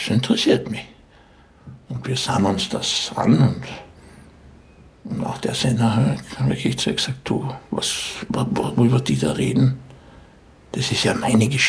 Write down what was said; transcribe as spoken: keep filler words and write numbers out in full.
das interessiert mich. Und wir sahen uns das an und, und auch der Sender hat wirklich zu ihr gesagt, du, was, worüber die da reden, das ist ja meine Geschichte.